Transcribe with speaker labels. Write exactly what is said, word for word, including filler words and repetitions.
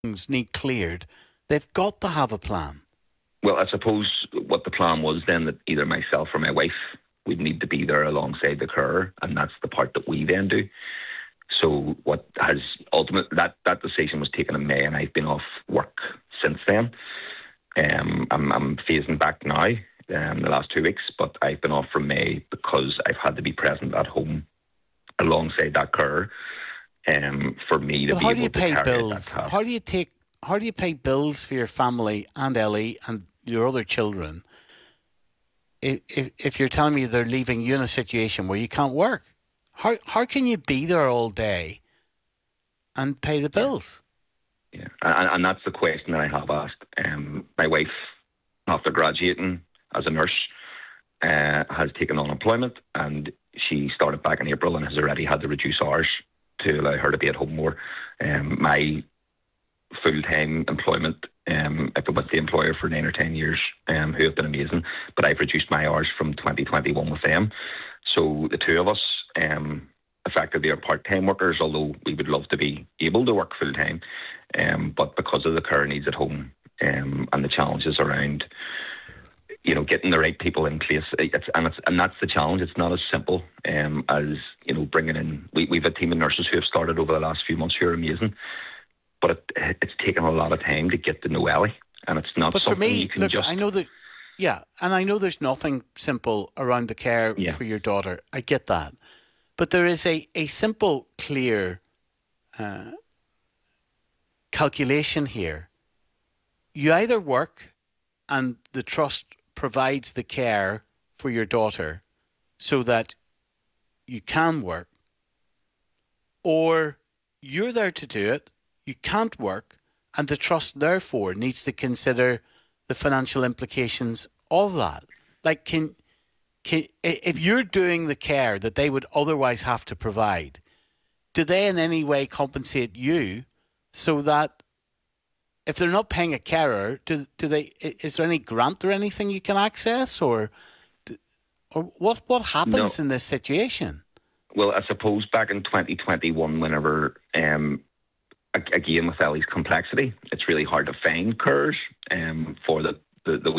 Speaker 1: things need cleared, they've got to have a plan.
Speaker 2: Well, I suppose what the plan was then, that either myself or my wife would need to be there alongside the carer, and that's the part that we then do. So what has ultimate that, that decision was taken in May, and I've been off work since then. Um, I'm, I'm phasing back now, um, the last two weeks, but I've been off from May because I've had to be present at home alongside that carer, um, for me to
Speaker 1: But
Speaker 2: be
Speaker 1: how do
Speaker 2: able
Speaker 1: you
Speaker 2: to
Speaker 1: pay
Speaker 2: carry out that
Speaker 1: bills?
Speaker 2: task.
Speaker 1: How do you take? How do you pay bills for your family and Ellie and your other children? If, if if you're telling me they're leaving you in a situation where you can't work, how how can you be there all day and pay the
Speaker 2: Yeah.
Speaker 1: bills?
Speaker 2: Yeah, and, and that's the question that I have asked. Um, my wife, after graduating as a nurse, uh, has taken on employment, and she started back in April and has already had to reduce hours to allow her to be at home more. Um, my full-time employment, um, I've been with the employer for nine or ten years, um, who have been amazing, but I've reduced my hours from twenty twenty-one with them. So the two of us, um, effectively are part-time workers, although we would love to be able to work full-time. Um, but because of the care needs at home, um, and the challenges around, you know, getting the right people in place, it's, and it's, and that's the challenge. It's not as simple um, as, you know, bringing in. We we've a team of nurses who have started over the last few months who are amazing, but it, it's taken a lot of time to get to know Ellie, and it's not
Speaker 1: But for
Speaker 2: something
Speaker 1: me,
Speaker 2: you can
Speaker 1: look,
Speaker 2: just.
Speaker 1: I know that, yeah, and I know there's nothing simple around the care
Speaker 2: Yeah.
Speaker 1: for your daughter. I get that, but there is a a simple, clear uh, calculation here. You either work and the trust provides the care for your daughter so that you can work, or you're there to do it, you can't work, and the trust therefore needs to consider the financial implications of that. Like, can, can if you're doing the care that they would otherwise have to provide, do they in any way compensate you so that if they're not paying a carer, do do they? Is there any grant or anything you can access, or or what what happens
Speaker 2: No.
Speaker 1: in this situation?
Speaker 2: Well, I suppose back in twenty twenty-one, whenever, um, again with Ellie's complexity, it's really hard to find carers um, for the, the, the